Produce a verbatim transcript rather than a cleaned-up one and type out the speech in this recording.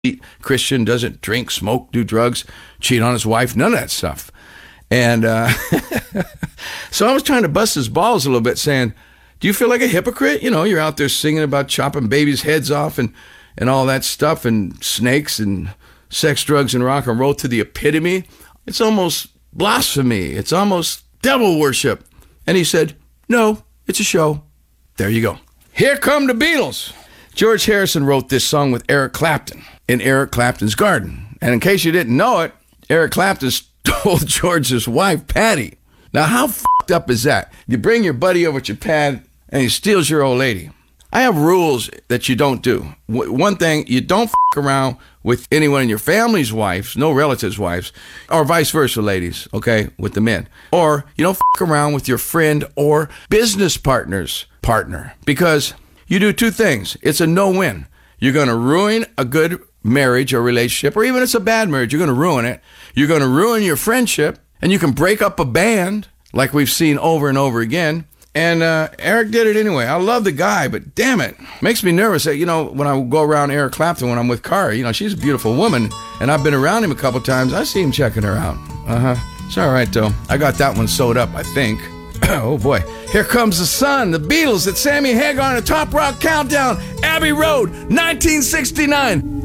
Christian, doesn't drink, smoke, do drugs, cheat on his wife, none of that stuff. And uh, so I was trying to bust his balls a little bit, saying, do you feel like a hypocrite? You know, you're out there singing about chopping babies' heads off and, and all that stuff, and snakes and sex, drugs, and rock and roll to the epitome. It's almost blasphemy. It's almost devil worship. And he said, no, it's a show. There you go. Here come the Beatles. George Harrison wrote this song with Eric Clapton in Eric Clapton's garden. And in case you didn't know it, Eric Clapton stole George's wife, Patty. Now, how f***ed up is that? You bring your buddy over to your pad and he steals your old lady. I have rules that you don't do. W- one thing, you don't f*** around with anyone in your family's wives, no relatives' wives, or vice versa, ladies, okay, with the men. Or you don't f*** around with your friend or business partner's partner, because you do two things. It's a no-win. You're going to ruin a good marriage or relationship, or even it's a bad marriage, you're going to ruin it. You're going to ruin your friendship, and you can break up a band like we've seen over and over again. And uh, Eric did it anyway. I love the guy, but damn it, makes me nervous that, you know, when I go around Eric Clapton, when I'm with Kari, you know, she's a beautiful woman, and I've been around him a couple times. I see him checking her out. Uh-huh. It's all right, though. I got that one sewed up, I think. Oh, boy. Here comes the sun. The Beatles at Sammy Hagar on a Top Rock Countdown. Abbey Road, nineteen sixty-nine.